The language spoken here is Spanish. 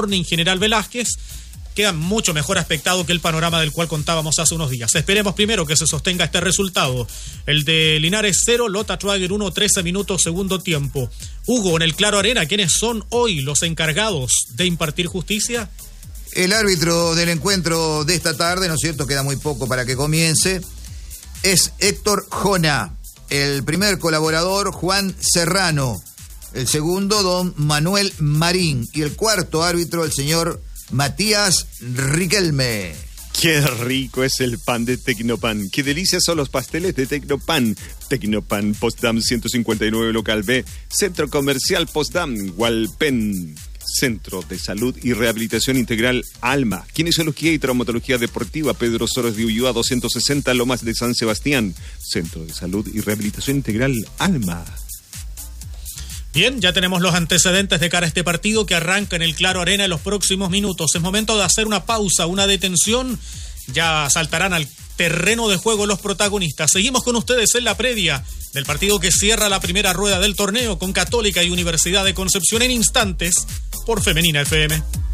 Sporting General Velázquez, queda mucho mejor aspectado que el panorama del cual contábamos hace unos días. Esperemos primero que se sostenga este resultado. El de Linares 0, Lota Schwager 1, 13 minutos, segundo tiempo. Hugo, en el Claro Arena, ¿quiénes son hoy los encargados de impartir justicia? El árbitro del encuentro de esta tarde, ¿no es cierto?, queda muy poco para que comience, es Héctor Jona. El primer colaborador, Juan Serrano. El segundo, don Manuel Marín. Y el cuarto árbitro, el señor Matías Riquelme. Qué rico es el pan de Tecnopan. Qué delicias son los pasteles de Tecnopan. Tecnopan, Postdam 159, local B. Centro Comercial Postdam, Hualpén. Centro de Salud y Rehabilitación Integral Alma. Kinesiología y Traumatología Deportiva, Pedro Soros de Ulloa 260, Lomas de San Sebastián. Centro de Salud y Rehabilitación Integral Alma. Bien, ya tenemos los antecedentes de cara a este partido que arranca en el Claro Arena en los próximos minutos. Es momento de hacer una pausa, una detención. Ya saltarán al terreno de juego los protagonistas. Seguimos con ustedes en la previa del partido que cierra la primera rueda del torneo con Católica y Universidad de Concepción en instantes por Femenina FM.